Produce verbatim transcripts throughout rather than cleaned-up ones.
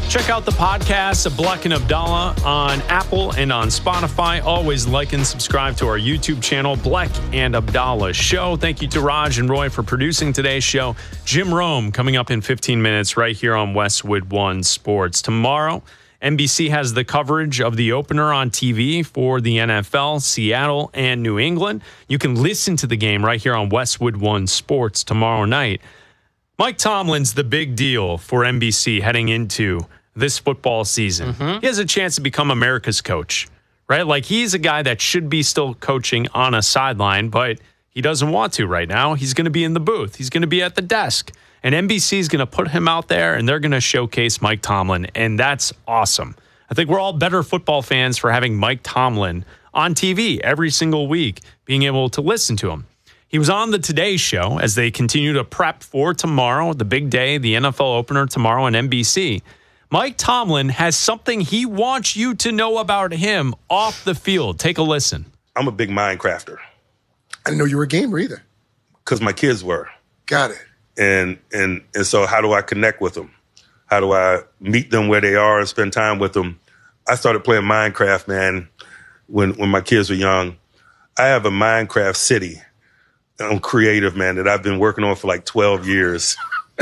Check out the podcast of Bleck and Abdallah on Apple and on Spotify. Always like and subscribe to our YouTube channel, Bleck and Abdallah Show. Thank you to Raj and Roy for producing today's show. Jim Rome coming up in fifteen minutes right here on Westwood One Sports. Tomorrow, N B C has the coverage of the opener on T V for the N F L, Seattle and New England. You can listen to the game right here on Westwood One Sports tomorrow night. Mike Tomlin's the big deal for N B C heading into this football season. Mm-hmm. He has a chance to become America's coach, right? Like, he's a guy that should be still coaching on a sideline, but he doesn't want to right now. He's going to be in the booth. He's going to be at the desk. And N B C is going to put him out there, and they're going to showcase Mike Tomlin, and that's awesome. I think we're all better football fans for having Mike Tomlin on T V every single week, being able to listen to him. He was on the Today Show as they continue to prep for tomorrow, the big day, the N F L opener tomorrow on N B C. Mike Tomlin has something he wants you to know about him off the field. Take a listen. I'm a big Minecrafter. I didn't know you were a gamer either. Because my kids were. Got it. And, and, and so how do I connect with them? How do I meet them where they are and spend time with them? I started playing Minecraft, man, when, when my kids were young. I have a Minecraft city. I'm creative, man, that I've been working on for like twelve years.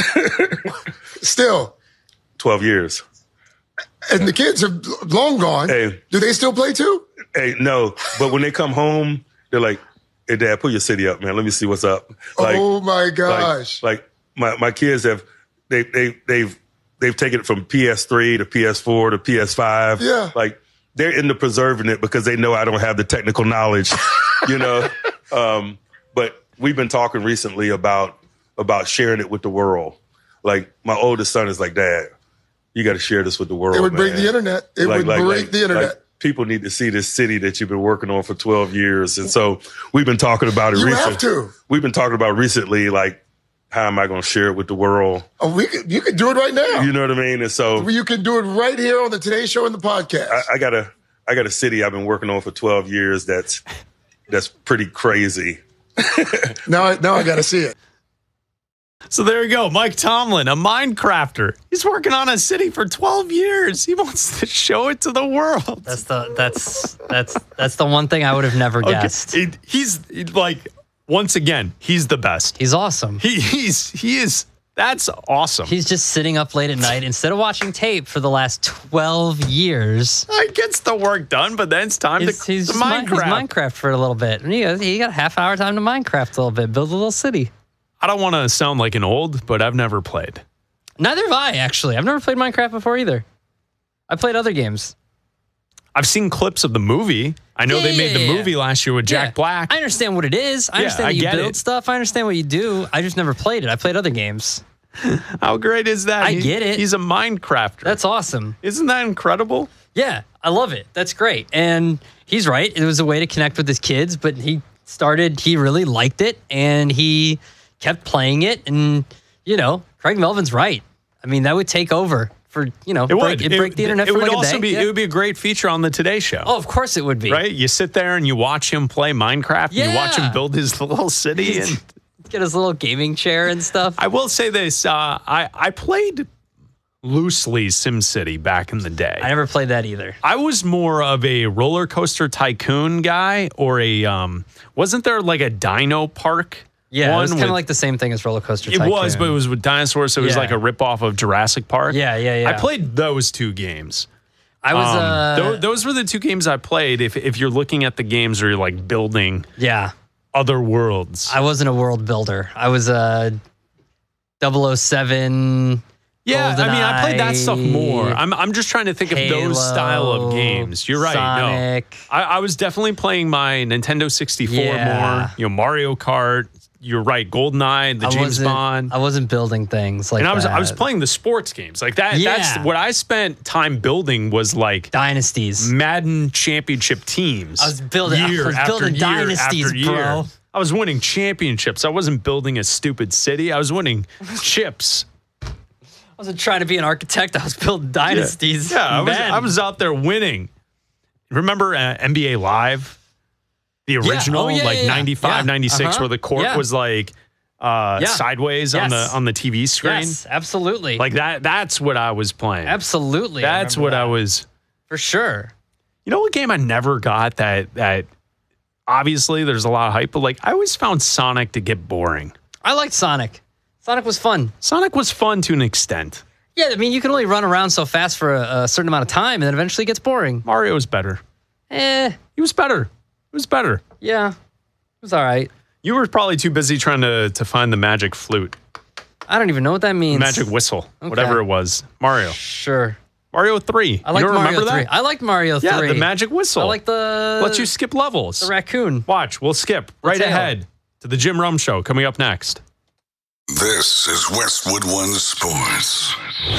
Still. twelve years. And the kids are long gone. Hey, do they still play too? Hey, no. But when they come home, they're like, hey, Dad, pull your city up, man. Let me see what's up. Like, oh, my gosh. Like, like my, my kids have, they, they, they've, they've taken it from P S three to P S four to P S five. Yeah. Like, they're into preserving it because they know I don't have the technical knowledge, you know? Um, but we've been talking recently about, about sharing it with the world. Like, my oldest son is like, Dad, you got to share this with the world. It would man. break the internet. It like, would like, break like, the internet. Like, people need to see this city that you've been working on for twelve years. And so we've been talking about it you recently. have to. We've been talking about recently, like, how am I going to share it with the world? Oh, we could, you could do it right now. You know what I mean? And so you can do it right here on the Today Show and the podcast. I, I got a, I got a city I've been working on for twelve years. That's, that's pretty crazy. now, I, now I got to see it. So there you go. Mike Tomlin, a Minecrafter. He's working on a city for twelve years. He wants to show it to the world. That's the that's that's that's the one thing I would have never guessed. Okay. It, he's like, once again, he's the best. He's awesome. He he's he is that's awesome. He's just sitting up late at night instead of watching tape for the last twelve years. He gets the work done, but then it's time he's, to, he's to just Minecraft. He's Minecraft for a little bit. And he, he got a half hour time to Minecraft a little bit, build a little city. I don't want to sound like an old, but I've never played. Neither have I, actually. I've never played Minecraft before either. I played other games. I've seen clips of the movie. I know yeah, they made yeah, the yeah. movie last year with Jack yeah. Black. I understand what it is. I yeah, understand I that you get build it. stuff. I understand what you do. I just never played it. I played other games. How great is that? I he, get it. He's a Minecrafter. That's awesome. Isn't that incredible? Yeah, I love it. That's great. And he's right. It was a way to connect with his kids, but he started, he really liked it, and he kept playing it. And, you know, Craig Melvin's right. I mean, that would take over for, you know, it break, would. it'd It, break the internet it for would like also a day. be. Yeah. It would be a great feature on the Today Show. Oh, of course it would be. Right? You sit there and you watch him play Minecraft. Yeah. And you watch him build his little city. and Get his little gaming chair and stuff. I will say this. Uh, I, I played loosely SimCity back in the day. I never played that either. I was more of a roller coaster tycoon guy, or a, um, wasn't there like a dino park? Yeah, one it was kind of with- like the same thing as Roller Coaster It Tycoon. was, but it was with dinosaurs, so it was Yeah. like a ripoff of Jurassic Park. Yeah, yeah, yeah. I played those two games. I was, Um, uh, tho- those were the two games I played. If if you're looking at the games where you're like building yeah. other worlds. I wasn't a world builder. I was a double oh seven. Yeah, I mean, I played that stuff more. GoldenEye, I'm I'm just trying to think of Halo, those style of games. You're right. Sonic. No, I, I was definitely playing my Nintendo sixty-four Yeah. more. You know, Mario Kart. You're right. GoldenEye, the I James wasn't- Bond. I wasn't building things like and I was that. I was playing the sports games like that. Yeah. That's what I spent time building was like Dynasties. Madden championship teams. I was building- I year was after building year dynasties, after year. bro. I was winning championships. I wasn't building a stupid city. I was winning chips. I wasn't trying to be an architect. I was building dynasties. Yeah, I, was, Men. I was out there winning. Remember uh, N B A Live? The original, Oh, yeah, like yeah, yeah. ninety-five, Yeah. ninety-six, Uh-huh. where the court Yeah. was like uh, Yeah. sideways on Yes. the on the T V screen. Yes, absolutely. Like that. That's what I was playing. absolutely. I That's remember what that. I was. For sure. You know what game I never got that that obviously there's a lot of hype, but like I always found Sonic to get boring. I liked Sonic. Sonic was fun. Sonic was fun to an extent. Yeah, I mean, you can only run around so fast for a, a certain amount of time, and then eventually it gets boring. Mario's better. Eh, He was better. He was better. yeah. It was all right. You were probably too busy trying to to find the magic flute, I don't even know what that means. magic whistle, whatever it was. Mario. Sure. Mario three. I like you don't Mario remember three. that? I like Mario Yeah, three. the magic whistle. I like the Lets you skip levels. the raccoon. Watch, we'll skip right tail. ahead to the Jim Rome Show coming up next. This is Westwood One Sports.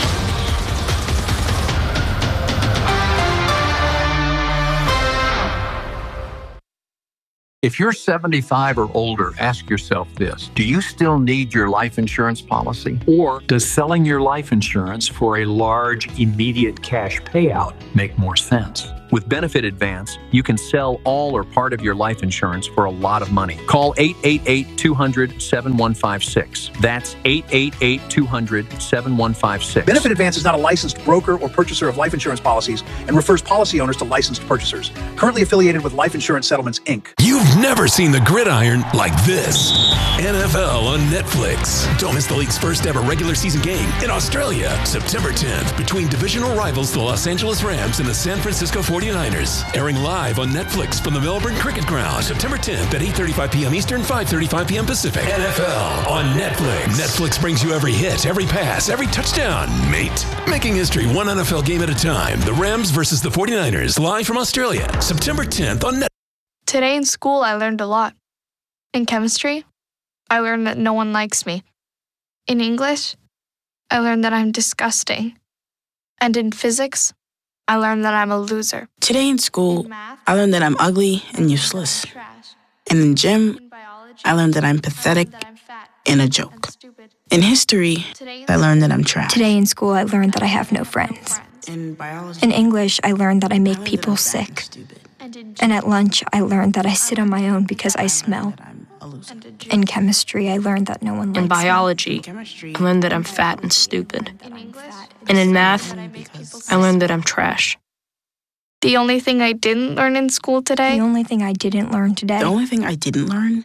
If you're seventy-five or older, ask yourself this. Do you still need your life insurance policy? Or does selling your life insurance for a large, immediate cash payout make more sense? With Benefit Advance, you can sell all or part of your life insurance for a lot of money. Call eight eight eight, two hundred, seven one five six. That's eight eight eight, two hundred, seven one five six. Benefit Advance is not a licensed broker or purchaser of life insurance policies and refers policy owners to licensed purchasers. Currently affiliated with Life Insurance Settlements, Incorporated. You've never seen the gridiron like this. N F L on Netflix. Don't miss the league's first ever regular season game in Australia, September tenth, between divisional rivals the Los Angeles Rams and the San Francisco forty-niners. Airing live on Netflix from the Melbourne Cricket Ground, September tenth at eight thirty-five p.m. Eastern, five thirty-five p.m. Pacific. N F L on Netflix. Netflix brings you every hit, every pass, every touchdown, mate. Making history one N F L game at a time. The Rams versus the forty-niners, live from Australia, September tenth on Netflix. Today in school, I learned a lot. In chemistry, I learned that no one likes me. In English, I learned that I'm disgusting. And in physics, I learned that I'm a loser. Today in school, I learned that I'm ugly and useless. And in gym, I learned that I'm pathetic and a joke. In history, I learned that I'm trash. Today in school, I learned that I have no friends. In biology, In English, I learned that I make people sick. And at lunch, I learned that I sit on my own because I smell. In chemistry, I learned that no one likes me. In biology, I learned that I'm fat and stupid. And in math, I learned that I'm trash. The only thing I didn't learn in school today, The only thing I didn't learn today the only thing I didn't learn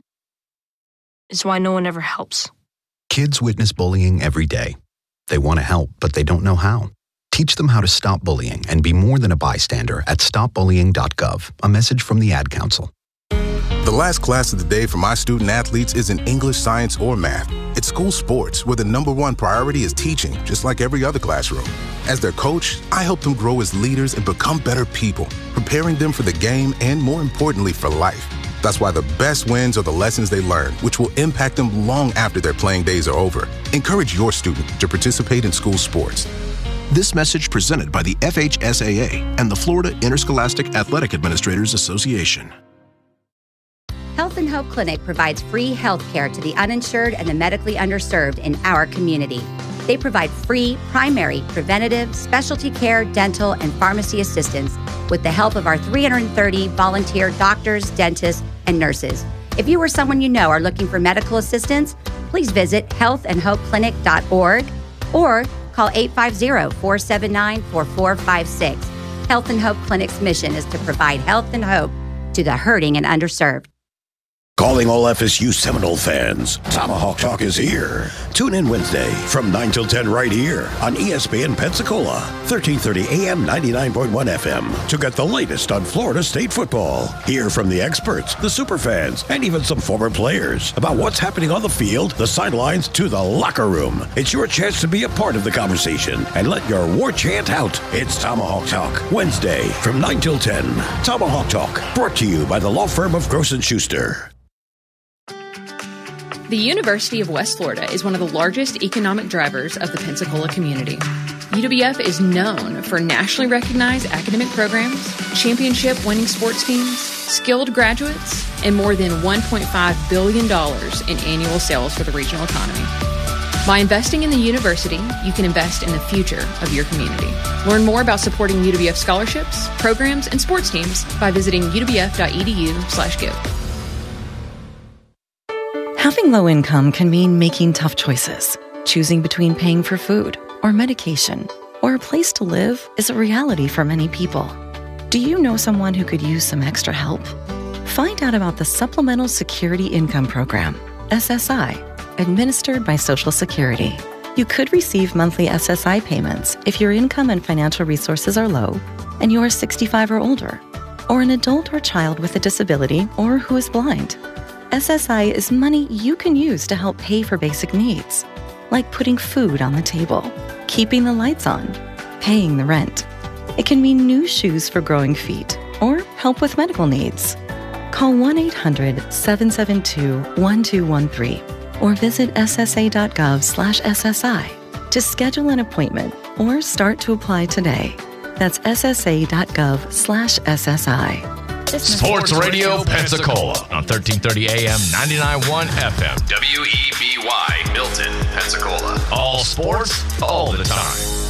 Is why no one ever helps. Kids witness bullying every day. They want to help, but they don't know how. Teach them how to stop bullying and be more than a bystander at stop bullying dot gov. A message from the Ad Council. The last class of the day for my student athletes isn't English, science, or math. It's school sports, where the number one priority is teaching, just like every other classroom. As their coach, I help them grow as leaders and become better people, preparing them for the game and, more importantly, for life. That's why the best wins are the lessons they learn, which will impact them long after their playing days are over. Encourage your student to participate in school sports. This message presented by the F H S A A and the Florida Interscholastic Athletic Administrators Association. Health and Hope Clinic provides free health care to the uninsured and the medically underserved in our community. They provide free, primary, preventative, specialty care, dental, and pharmacy assistance with the help of our three hundred thirty volunteer doctors, dentists, and nurses. If you or someone you know are looking for medical assistance, please visit health and hope clinic dot org or call eight five zero, four seven nine, four four five six. Health and Hope Clinic's mission is to provide health and hope to the hurting and underserved. Calling all F S U Seminole fans, Tomahawk Talk is here. Tune in Wednesday from nine till ten right here on E S P N Pensacola, thirteen thirty A M, ninety-nine point one F M to get the latest on Florida State football. Hear from the experts, the superfans, and even some former players about what's happening on the field, the sidelines, to the locker room. It's your chance to be a part of the conversation and let your war chant out. It's Tomahawk Talk, Wednesday from nine till ten. Tomahawk Talk, brought to you by the law firm of Gross and Schuster. The University of West Florida is one of the largest economic drivers of the Pensacola community. U W F is known for nationally recognized academic programs, championship-winning sports teams, skilled graduates, and more than one point five billion dollars in annual sales for the regional economy. By investing in the university, you can invest in the future of your community. Learn more about supporting U W F scholarships, programs, and sports teams by visiting u w f dot e d u slash give. Having low income can mean making tough choices. Choosing between paying for food or medication or a place to live is a reality for many people. Do you know someone who could use some extra help? Find out about the Supplemental Security Income Program, S S I, administered by Social Security. You could receive monthly S S I payments if your income and financial resources are low and you are sixty-five or older, or an adult or child with a disability or who is blind. S S I is money you can use to help pay for basic needs, like putting food on the table, keeping the lights on, paying the rent. It can mean new shoes for growing feet or help with medical needs. Call one eight hundred, seven seven two, one two one three or visit S S A dot gov slash S S I to schedule an appointment or start to apply today. That's S S A dot gov slash S S I. Sports Radio Pensacola on thirteen thirty A M, ninety-nine point one F M. W E B Y, Milton, Pensacola. All sports, all the time.